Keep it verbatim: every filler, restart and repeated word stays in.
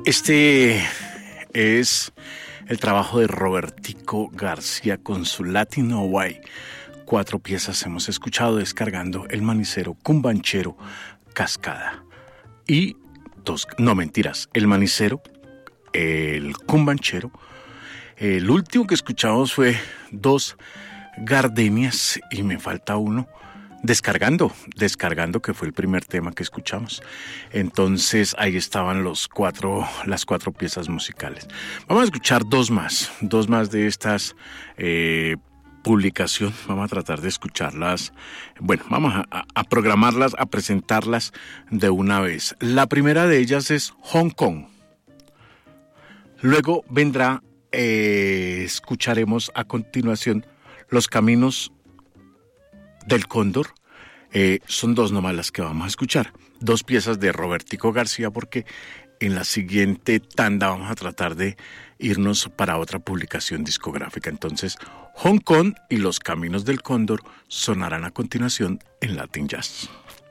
Este es el trabajo de Robertico García con su Latin Hawaii. Cuatro piezas hemos escuchado descargando El Manicero, Cumbanchero, Cascada. Y dos, no mentiras, El Manicero, el Cumbanchero. El último que escuchamos fue Dos Gardenias y me falta uno. Descargando, descargando, que fue el primer tema que escuchamos. Entonces ahí estaban los cuatro, las cuatro piezas musicales. Vamos a escuchar dos más, dos más de estas eh, publicación. Vamos a tratar de escucharlas. Bueno, vamos a, a programarlas, a presentarlas de una vez. La primera de ellas es Hong Kong. Luego vendrá, eh, escucharemos a continuación Los Caminos del Cóndor. Eh, son dos nomás las que vamos a escuchar. Dos piezas de Robertico García, porque en la siguiente tanda vamos a tratar de irnos para otra publicación discográfica. Entonces, Hong Kong y Los Caminos del Cóndor sonarán a continuación en Latin Jazz.